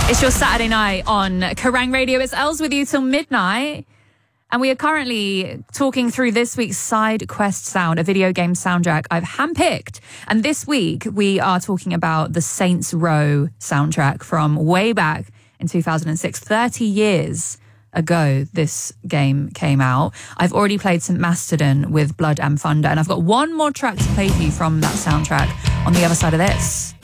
It's your Saturday night on Kerrang Radio. It's Els with you till midnight. And we are currently talking through this week's Side Quest Sound, a video game soundtrack I've handpicked. And this week we are talking about the Saints Row soundtrack from way back in 2006, 30 years ago this game came out. I've already played St. Mastodon with Blood and Thunder, and I've got one more track to play for you from that soundtrack on the other side of this.